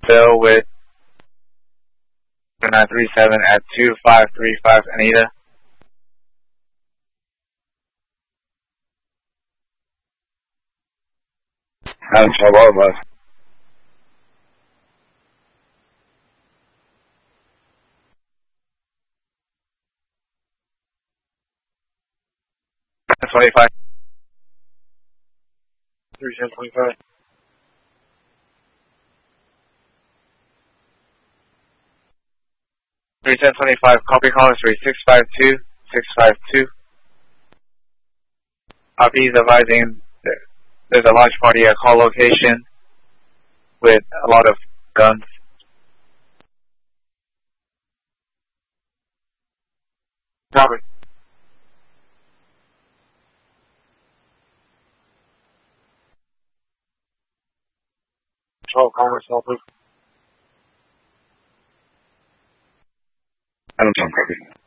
Bill with 937 at 2535 Anita. Adam Shabbat. 25. 31025. 31025, copy caller 3652, 652. Copy is advising there's a large party at call location with a lot of guns. Copy. Control, Congress, all proof. Adam, copy.